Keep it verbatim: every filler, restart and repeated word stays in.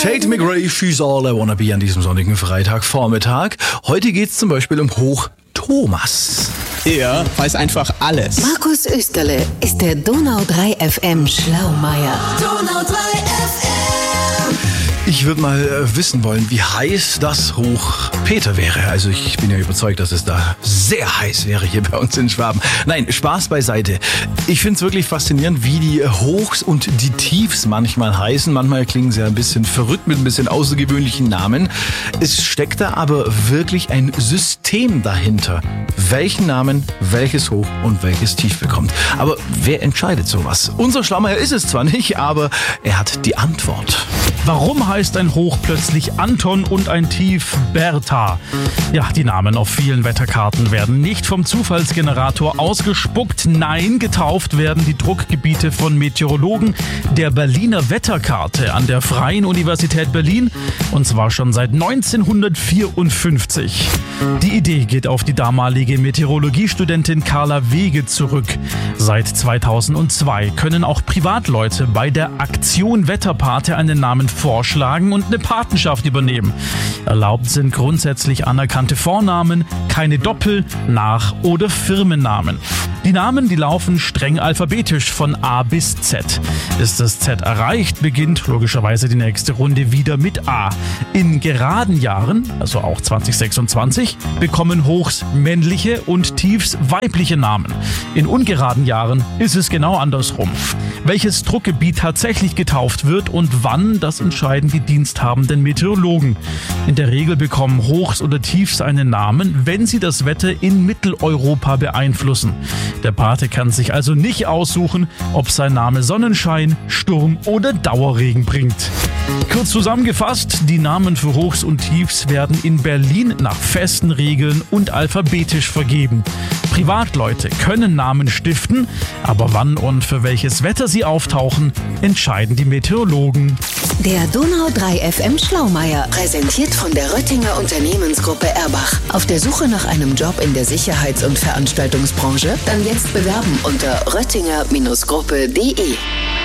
Tate McRae, She's All I Wanna Be an diesem sonnigen Freitagvormittag. Heute geht's zum Beispiel um Hoch Thomas. Er weiß einfach alles. Markus Österle ist der Donau drei F M Schlaumeier. Donau drei F M. Ich würde mal äh, wissen wollen, wie heiß das Hoch Peter wäre. Also ich bin ja überzeugt, dass es da sehr heiß wäre hier bei uns in Schwaben. Nein, Spaß beiseite. Ich finde es wirklich faszinierend, wie die Hochs und die Tiefs manchmal heißen. Manchmal klingen sie ein bisschen verrückt mit ein bisschen außergewöhnlichen Namen. Es steckt da aber wirklich ein System dahinter, welchen Namen welches Hoch und welches Tief bekommt. Aber wer entscheidet sowas? Unser Schlaumeier ist es zwar nicht, aber er hat die Antwort. Warum heißt ein Hoch plötzlich Anton und ein Tief Bertha? Ja, die Namen auf vielen Wetterkarten werden nicht vom Zufallsgenerator ausgespuckt. Nein, getauft werden die Druckgebiete von Meteorologen der Berliner Wetterkarte an der Freien Universität Berlin, und zwar schon seit neunzehnhundertvierundfünfzig. Die Idee geht auf die damalige Meteorologiestudentin Carla Wege zurück. Seit zweitausendzwei können auch Privatleute bei der Aktion Wetterpate einen Namen vorschlagen und eine Patenschaft übernehmen. Erlaubt sind grundsätzlich anerkannte Vornamen, keine Doppel-, Nach- oder Firmennamen. Die Namen, die laufen streng alphabetisch von A bis Z. Ist das Z erreicht, beginnt logischerweise die nächste Runde wieder mit A. In geraden Jahren, also auch zwanzig sechsundzwanzig, bekommen Hochs männliche und Tiefs weibliche Namen. In ungeraden Jahren ist es genau andersrum. Welches Druckgebiet tatsächlich getauft wird und wann, das entscheiden die diensthabenden Meteorologen. In der Regel bekommen Hochs oder Tiefs einen Namen, wenn sie das Wetter in Mitteleuropa beeinflussen. Der Pate kann sich also nicht aussuchen, ob sein Name Sonnenschein, Sturm oder Dauerregen bringt. Kurz zusammengefasst, die Namen für Hochs und Tiefs werden in Berlin nach festen Regeln und alphabetisch vergeben. Privatleute können Namen stiften, aber wann und für welches Wetter sie auftauchen, entscheiden die Meteorologen. Der Donau drei F M Schlaumeier, präsentiert von der Röttinger Unternehmensgruppe Erbach. Auf der Suche nach einem Job in der Sicherheits- und Veranstaltungsbranche? Dann jetzt bewerben unter röttinger Gruppe punkt de.